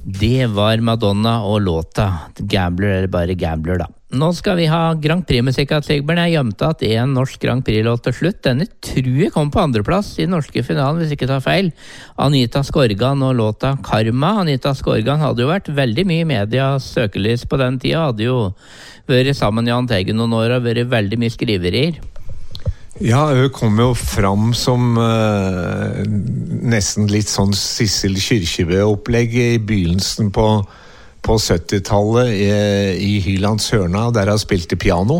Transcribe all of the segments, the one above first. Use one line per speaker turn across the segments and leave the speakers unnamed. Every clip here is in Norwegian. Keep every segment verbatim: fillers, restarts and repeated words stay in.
Det var Madonna og låta Gambler eller bare Gambler da. Nå skal vi ha Grand Prix-musikk av Sigbjørn. Jeg gjemte at en norsk Grand Prix-låt til slutt. Denne tror jeg kom på andreplass i den norske finalen, hvis ikke tar feil. Anita Skorgan og låta Karma. Anita Skorgan hadde jo vært veldig mye i medias søkelys på den tida. Hadde jo vært sammen med Jahn Teigen noen år og vært veldig mye skriverier.
Ja, hun kom jo fram som uh, nesten litt sånn Sissel Kyrkjebø-opplegg i begynnelsen på, på syttitallet i, i Hylands Hørna, der hun spilte piano.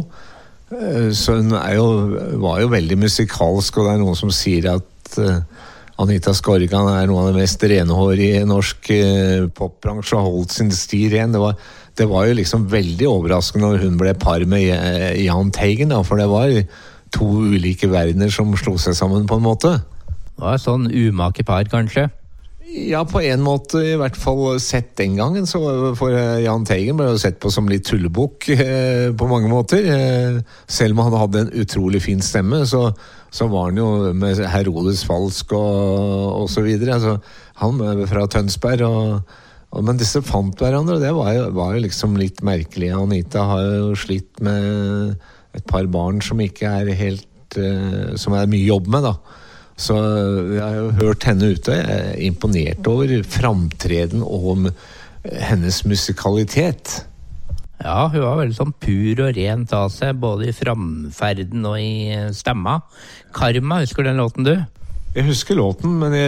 Uh, så hun er jo, var jo veldig musikalsk, og det er noen som sier at uh, Anita Skorgan er noen av de mest renhårige i norsk uh, popbransje og holdt sin sti ren. Det var, det var jo liksom veldig overraskende når hun ble par med uh, Jahn Teigen, da, for det var to ulike verdener som slo seg sammen på en måte.
Det var sånn umake par, kanskje?
Ja, på en måte, i hvert fall sett den gangen, så for Jahn Teigen ble jo sett på som litt tullebukk eh, på mange måter. Eh, selv om han hadde en utrolig fin stemme, så, så var han jo med Herodes Falsk og, og så videre. Altså, han fra Tønsberg, og, og, men disse fant hverandre, og det var jo, var jo liksom litt merkelig. Anita har jo slitt med et par barn som ikke er helt uh, som er mye jobb med da. Så jeg har jo hørt henne ute. Jeg er imponert over framtreden og om hennes musikalitet.
Ja, hun var veldig sånn pur og rent av seg, både i framferden og i stemma. Karma, husker du den låten du?
Jeg husker låten, men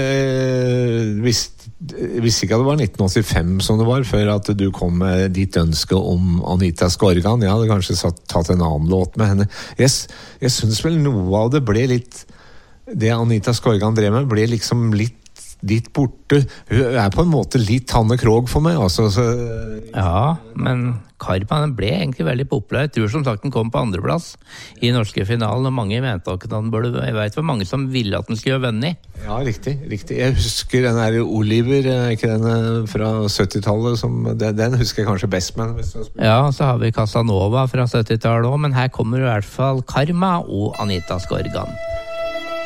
jeg visste, jeg visste ikke at det var nitten åttifem som det var, før at du kom med ditt ønske om Anita Skorgan. Jeg hadde kanskje satt, tatt en annen låt med henne. Jeg, jeg synes vel noe av det ble litt, det Anita Skorgan drev med, ble liksom litt litt borte. Hun er på en måte litt Hanne Krogh for meg, altså. Så...
Ja, men Karma, den ble egentlig veldig populær. Jeg tror som sagt den kom på andreplass i norske finalen, og mange mente at den burde, jeg vet hvor mange som ville at den skulle gjøre vunnet.
Ja, riktig, riktig. Jeg husker den her Oliver, ikke den fra syttitallet, som, den, den husker jeg kanskje best, men...
Ja, så har vi Casanova fra syttitallet også, men her kommer i hvert fall Karma og Anita Skorgan.